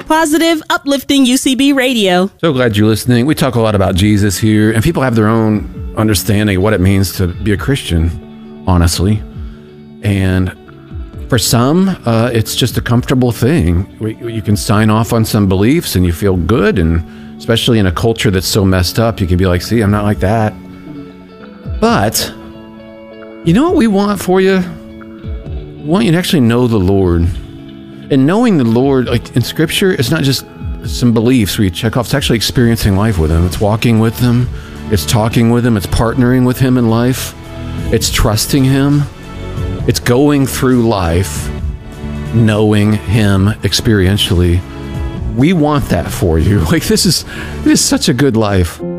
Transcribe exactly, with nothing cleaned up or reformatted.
positive, uplifting U C B radio. So glad you're listening. We talk a lot about Jesus here, and people have their own understanding of what it means to be a Christian, honestly. And for some, uh, it's just a comfortable thing. You can sign off on some beliefs and you feel good, and especially in a culture that's so messed up, you can be like, see, I'm not like that. But you know what we want for you? We want you to actually know the Lord. And knowing the Lord, like in Scripture, it's not just some beliefs where you check off. It's actually experiencing life with Him. It's walking with Him. It's talking with Him. It's partnering with Him in life. It's trusting Him. It's going through life knowing Him experientially. We want that for you. Like, this is, this is such a good life.